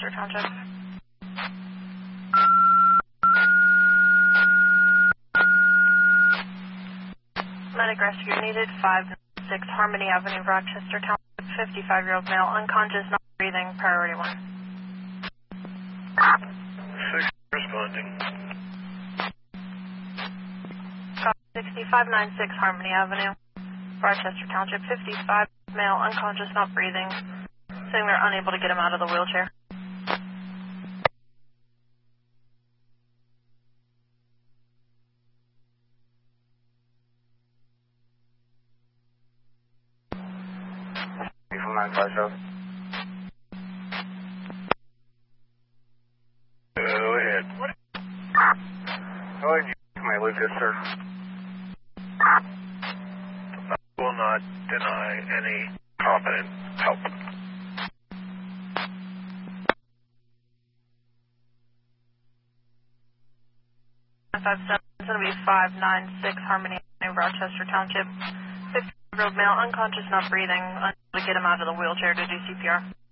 Rochester Township. Medic rescue needed, 596 Harmony Avenue, Rochester Township, 55-year-old male, unconscious, not breathing, priority 1. 6 responding. 6596 Harmony Avenue, Rochester Township, 55 male, unconscious, not breathing, saying they're unable to get him out of the wheelchair. From 95 South. Go ahead. Go ahead, my Lucas, sir. I will not deny any competent help. 557, it's going to be 596 Harmony Avenue, Rochester Township, 50-year-old male, unconscious, not breathing, unable to get him out of the wheelchair to do CPR.